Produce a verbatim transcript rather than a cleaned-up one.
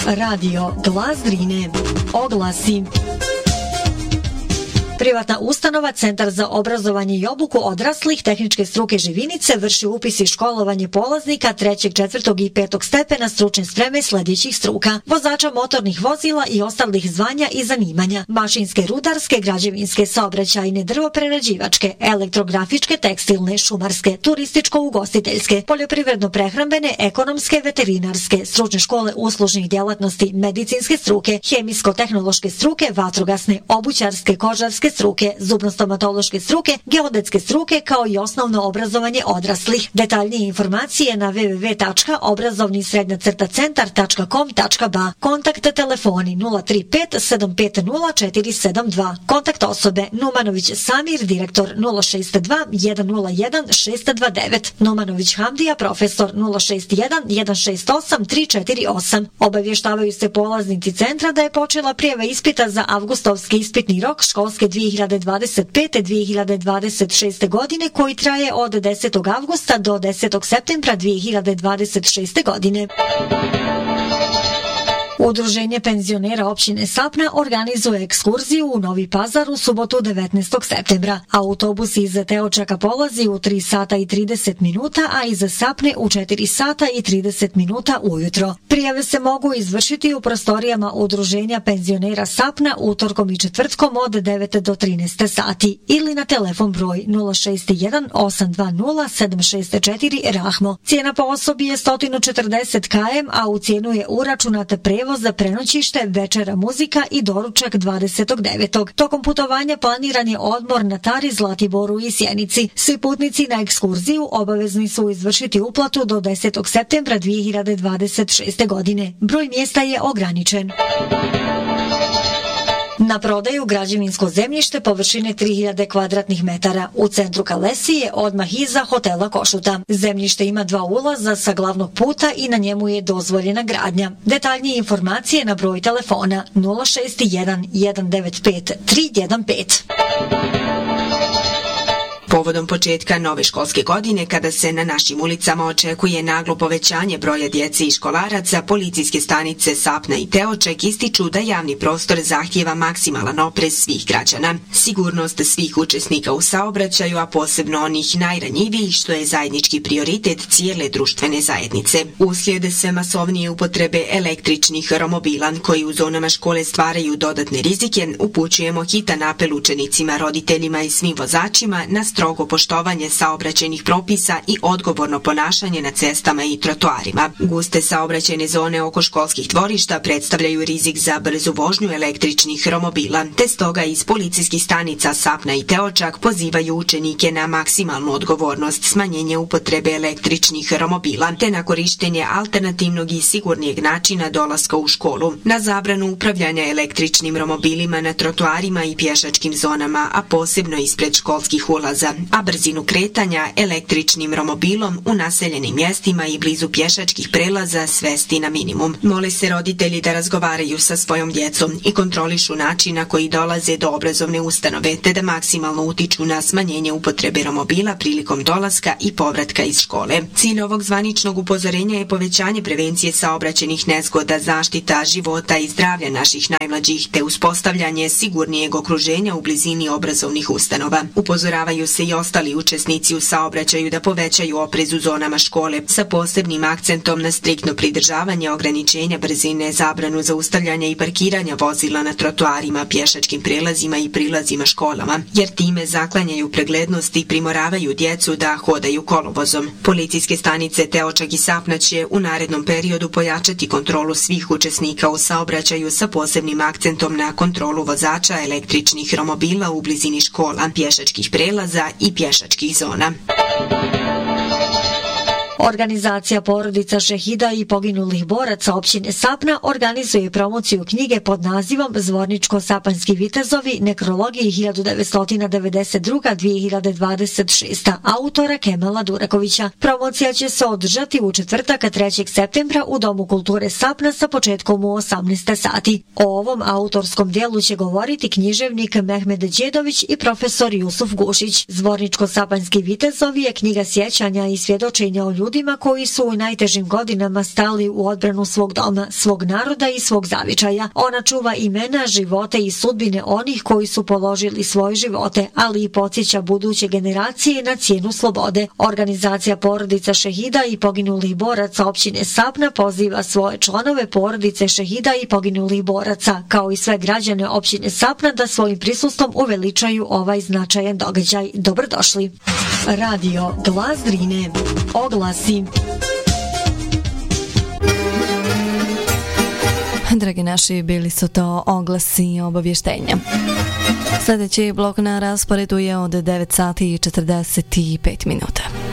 Radio Glas Drine. Oglasi. Privatna ustanova Centar za obrazovanje i obuku odraslih tehničke struke Živinice vrši upis i školovanje polaznika trećeg, četvrtog i petog stepena stručne spreme sljedećih struka: vozača motornih vozila i ostalih zvanja i zanimanja, mašinske, rudarske, građevinske, saobraćajne, drvoprerađivačke, elektrografičke, tekstilne, šumarske, turističko-ugostiteljske, poljoprivredno-prehrambene, ekonomske, veterinarske, stručne škole uslužnih djelatnosti, medicinske struke, hemijsko-tehnološke struke, vatrogasne, obućarske, kožarske struke, zubno-stomatološke struke, geodetske struke, kao i osnovno obrazovanje odraslih. Detaljnije informacije na w w w tačka obrazovni srednja crta centar tačka com tačka b a. Kontakt telefoni nula tri pet sedam pet nula četiri sedam dva. Kontakt osobe Numanović Samir, direktor nula šest dva jedan nula jedan šest dva devet. Numanović Hamdija, profesor nula šest jedan jedan šest osam tri četiri osam. Obavještavaju se polaznici centra da je počela prijava ispita za avgustovski ispitni rok školske dvije hiljade dvadeset pete dvije hiljade dvadeset šeste godine, koji traje od desetog avgusta do desetog septembra dvije hiljade dvadeset šeste godine. Udruženje penzionera općine Sapna organizuje ekskurziju u Novi Pazar u subotu devetnaestog septembra. Autobus iz Teočaka polazi u tri sata i trideset minuta, a iz Sapne u četiri sata i trideset minuta ujutro. Prijave se mogu izvršiti u prostorijama Udruženja penzionera Sapna utorkom i četvrtkom od devet do trinaest sati ili na telefon broj nula šest jedan osam dva nula sedam šest četiri Rahmo. Cijena po osobi je sto četrdeset kilometara, a u cijenu je uračunate prevoz za prenoćište, večera, muzika i doručak dvadesetog devetog Tokom putovanja planiran je odmor na Tari, Zlatiboru i Sjenici. Svi putnici na ekskurziju obavezni su izvršiti uplatu do desetog septembra dvije hiljade dvadeset šeste godine. Broj mjesta je ograničen. Na prodaju građevinsko zemljište površine tri hiljade kvadratnih metara u centru Kalesije, odmah iza hotela Košuta. Zemljište ima dva ulaza sa glavnog puta i na njemu je dozvoljena gradnja. Detaljnije informacije na broj telefona nula šest jedan jedan devet pet tri jedan pet. Povodom početka nove školske godine, kada se na našim ulicama očekuje naglo povećanje broja djece i školaraca, policijske stanice Sapna i Teočak ističu da javni prostor zahtijeva maksimalan oprez svih građana. Sigurnost svih učesnika u saobraćaju, a posebno onih najranjivijih, što je zajednički prioritet cijele društvene zajednice. Uslijed sve masovnije upotrebe električnih romobila, koji u zonama škole stvaraju dodatne rizike, upućujemo hitan apel učenicima, roditeljima i svim vozačima na strogo poštovanje saobraćajnih propisa i odgovorno ponašanje na cestama i trotoarima. Guste saobraćajne zone oko školskih dvorišta predstavljaju rizik za brzu vožnju električnih romobila, te stoga iz policijskih stanica Sapna i Teočak pozivaju učenike na maksimalnu odgovornost, smanjenje upotrebe električnih romobila, te na korištenje alternativnog i sigurnijeg načina dolaska u školu, na zabranu upravljanja električnim romobilima na trotoarima i pješačkim zonama, a posebno ispred školskih ulaza, a brzinu kretanja električnim romobilom u naseljenim mjestima i blizu pješačkih prelaza svesti na minimum. Mole se roditelji da razgovaraju sa svojom djecom i kontrolišu način na koji dolaze do obrazovne ustanove, te da maksimalno utiču na smanjenje upotrebe romobila prilikom dolaska i povratka iz škole. Cilj ovog zvaničnog upozorenja je povećanje prevencije saobraćajnih nezgoda, zaštita života i zdravlja naših najmlađih, te uspostavljanje sigurnijeg okruženja u blizini obrazovnih ustanova. Upozoravaju se i ostali učesnici u saobraćaju da povećaju oprez u zonama škole, sa posebnim akcentom na striktno pridržavanje ograničenja brzine, zabranu zaustavljanja i parkiranja vozila na trotoarima, pješačkim prelazima i prilazima školama, jer time zaklanjaju preglednost i primoravaju djecu da hodaju kolovozom. Policijske stanice Teočak i Sapna će u narednom periodu pojačati kontrolu svih učesnika u saobraćaju sa posebnim akcentom na kontrolu vozača električnih romobila u blizini škola, pješačkih prelaza i pješačkih zona. Organizacija porodica šehida i poginulih boraca općine Sapna organizuje promociju knjige pod nazivom Zvorničko-sapanjski vitezovi, nekrologiji hiljadu devetsto devedeset druga do dvije hiljade dvadeset šesta autora Kemala Durakovića. Promocija će se održati u četvrtak trećeg septembra u Domu kulture Sapna sa početkom u osamnaest sati. O ovom autorskom dijelu će govoriti književnik Mehmed Đedović i profesor Jusuf Gušić. Zvorničko-sapanjski vitezovi je knjiga sjećanja i svjedočenja o ljudima ljudima koji su u najtežim godinama stali u odbranu svog doma, svog naroda i svog zavičaja. Ona čuva imena, živote i sudbine onih koji su položili svoje živote, ali i podsjeća buduće generacije na cijenu slobode. Organizacija porodica šehida i poginulih boraca općine Sapna poziva svoje članove porodice šehida i poginulih boraca, kao i sve građane općine Sapna, da svojim prisustvom uveličaju ovaj značajan događaj. Dobrodošli. Radio Glas Drine. Oglasi. Dragi naši, bili su to oglasi i obavještenja. Sljedeći blok na rasporedu je od devet sati i četrdeset pet minuta.